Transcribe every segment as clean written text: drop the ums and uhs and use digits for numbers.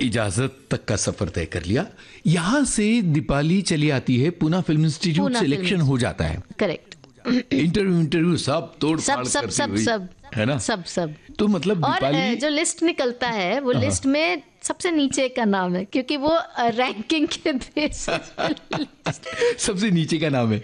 इजाजत तक का सफर तय कर लिया। यहाँ से दीपाली चली आती है, पूना फिल्म इंस्टीट्यूट सिलेक्शन हो जाता है। करेक्ट। इंटरव्यू सब तोड़ सब फाड़ सब करती सब हुई, सब है ना? सब तो मतलब और दीपाली जो लिस्ट निकलता है वो लिस्ट में सबसे नीचे का नाम है, क्योंकि वो रैंकिंग के बेसिस सबसे नीचे का नाम है।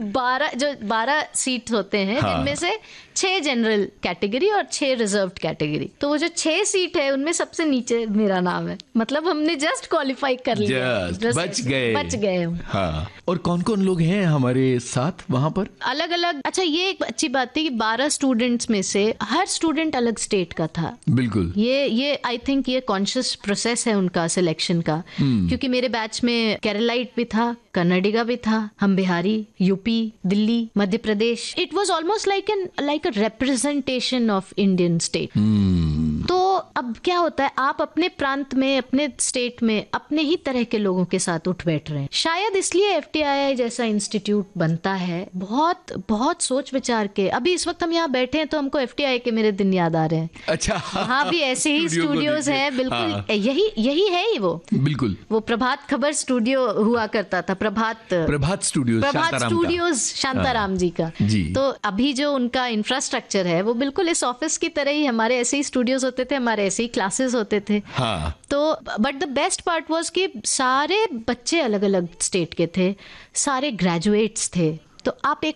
12 सीट होते हैं, हाँ। जिनमें से 6 जनरल कैटेगरी और 6 रिजर्व्ड कैटेगरी। तो वो जो 6 सीट है उनमें सबसे नीचे मेरा नाम है। मतलब हमने जस्ट क्वालिफाई कर लिया, बच गए हम। हाँ। और कौन कौन लोग हैं हमारे साथ वहाँ पर? अलग अलग। अच्छा, ये एक अच्छी बात थी कि 12 स्टूडेंट्स में से हर स्टूडेंट अलग स्टेट का था। बिल्कुल। ये आई थिंक ये कॉन्शियस प्रोसेस है उनका सिलेक्शन का, क्योंकि मेरे बैच में केरलाइट भी था, कर्नाटका भी था, हम Bihari, UP, Delhi, Madhya Pradesh. It was almost like a representation of Indian state. तो अब क्या होता है, आप अपने प्रांत में, अपने स्टेट में अपने ही तरह के लोगों के साथ उठ बैठ रहे हैं। शायद इसलिए FTII जैसा इंस्टीट्यूट बनता है, बहुत बहुत सोच विचार के। अभी इस वक्त हम यहाँ बैठे हैं तो हमको FTII के मेरे दिन याद आ रहे हैं। अच्छा। हाँ, भी ऐसे ही स्टूडियोज हैं, बिल्कुल। हाँ। यही है ही वो। बिल्कुल। वो प्रभात खबर स्टूडियो हुआ करता था, प्रभात स्टूडियोज शांताराम जी का। तो अभी जो उनका इंफ्रास्ट्रक्चर है वो बिल्कुल इस ऑफिस की तरह ही, हमारे ऐसे ही स्टूडियोज होते थे, हमारे ऐसे ही क्लासेस होते थे। हाँ। तो but the best part was कि सारे बच्चे अलग अलग स्टेट के थे, सारे ग्रेजुएट्स थे। तो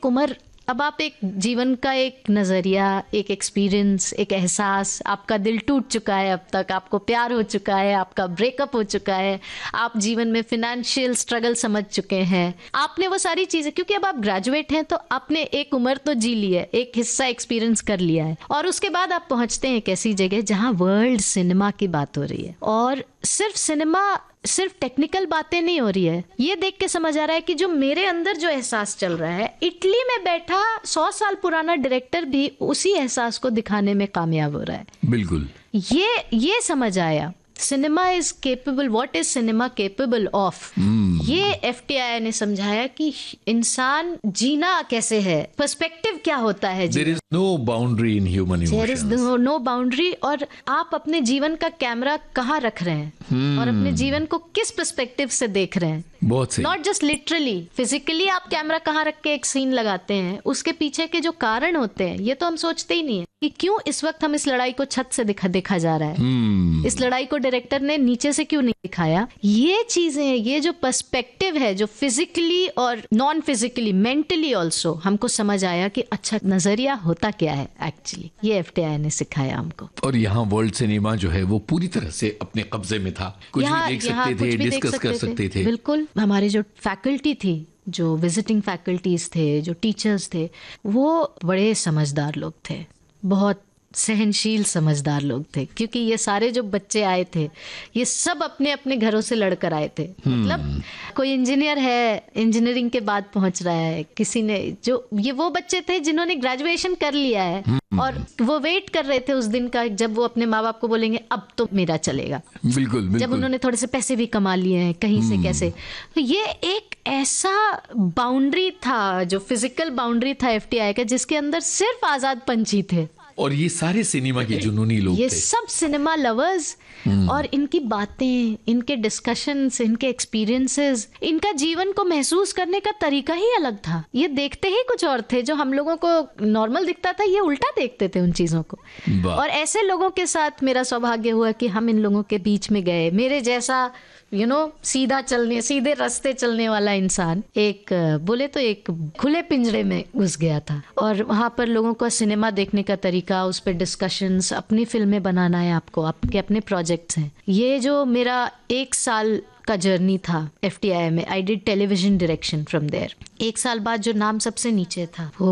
आप एक जीवन का एक नजरिया, एक एक्सपीरियंस, एक एहसास, आपका दिल टूट चुका है, अब तक आपको प्यार हो चुका है, आपका ब्रेकअप हो चुका है, आप जीवन में फिनेंशियल स्ट्रगल समझ चुके हैं, आपने वो सारी चीजें, क्योंकि अब आप ग्रेजुएट हैं तो आपने एक उम्र तो जी ली है, एक हिस्सा एक्सपीरियंस कर लिया है, और उसके बाद आप पहुंचते हैं एक ऐसी जगह जहां वर्ल्ड सिनेमा की बात हो रही है। और सिर्फ टेक्निकल बातें नहीं हो रही है, ये देख के समझ आ रहा है कि जो मेरे अंदर जो एहसास चल रहा है, इटली में बैठा 100 साल पुराना डायरेक्टर भी उसी एहसास को दिखाने में कामयाब हो रहा है। बिल्कुल। ये समझ आया, cinema is capable, what is cinema capable of. ये FTII ने समझाया कि इंसान जीना कैसे है, पर्सपेक्टिव क्या होता है। There is no boundary in human emotions. There is no boundary। और आप अपने जीवन का कैमरा कहाँ रख रहे हैं और अपने जीवन को किस पर्सपेक्टिव से देख रहे हैं। बहुत सही। नॉट जस्ट लिटरली, फिजिकली आप कैमरा कहाँ रख के एक सीन लगाते हैं, उसके पीछे के जो कारण होते हैं, ये तो हम सोचते ही नहीं है कि क्यों इस वक्त हम इस लड़ाई को छत से देखा जा रहा है। इस लड़ाई को डायरेक्टर ने नीचे से क्यों नहीं दिखाया। ये चीजें, ये जो पर्सपेक्टिव है, जो फिजिकली और नॉन फिजिकली, मेंटली ऑल्सो हमको समझ आया कि अच्छा नजरिया होता क्या है एक्चुअली। ये FTII ने सिखाया हमको। और यहाँ वर्ल्ड सिनेमा जो है वो पूरी तरह से अपने कब्जे में था, कुछ भी देख सकते थे, डिस्कस कर सकते थे। बिल्कुल। हमारी जो फैकल्टी थी, जो विजिटिंग फैकल्टीज थे, जो टीचर्स थे, वो बड़े समझदार लोग थे, बहुत सहनशील समझदार लोग थे, क्योंकि ये सारे जो बच्चे आए थे ये सब अपने अपने घरों से लड़कर आए थे। मतलब कोई इंजीनियर है, इंजीनियरिंग के बाद पहुंच रहा है, किसी ने ये वो बच्चे थे जिन्होंने ग्रेजुएशन कर लिया है और वो वेट कर रहे थे उस दिन का जब वो अपने माँ बाप को बोलेंगे अब तो मेरा चलेगा। बिल्कुल। जब उन्होंने थोड़े से पैसे भी कमा लिए हैं कहीं से कैसे। तो ये एक ऐसा बाउंड्री था, जो फिजिकल बाउंड्री था FTII का, जिसके अंदर सिर्फ आजाद पंछी थे। और ये सारे सिनेमा के जुनूनी लोग थे, ये सब सिनेमा लवर्स। और इनकी बातें, इनके डिस्कशंस, इनके एक्सपीरियंसेस, इनका जीवन को महसूस करने का तरीका ही अलग था। ये देखते ही कुछ और थे, जो हम लोगों को नॉर्मल दिखता था, ये उल्टा देखते थे उन चीजों को। और ऐसे लोगों के साथ मेरा सौभाग्य हुआ कि हम इन लोगों के बीच में गए। मेरे जैसा सीधे रास्ते चलने वाला इंसान एक बोले तो एक खुले पिंजरे में घुस गया था, और वहां पर लोगों को सिनेमा देखने का तरीका, उस पर डिस्कशंस, अपनी फिल्में बनाना है आपको, आपके अपने प्रोजेक्ट्स हैं। ये जो मेरा 1 साल का जर्नी था FTII में, I did television direction from there. 1 साल बाद जो नाम सबसे नीचे था वो